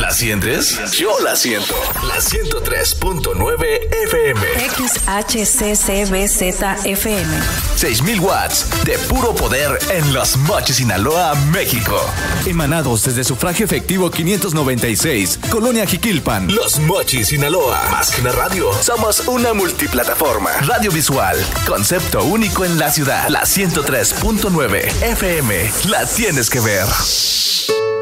¿La sientes? Yo la siento. La 103.9 FM. XHCCBZ-FM. 6,000 watts de puro poder en Los Mochis, Sinaloa, México. Emanados desde Sufragio Efectivo 596, Colonia Jiquilpan. Los Mochis, Sinaloa. Más que una radio, somos una multiplataforma. Radio visual, concepto único en la ciudad. La 103.9 FM. La tienes que ver.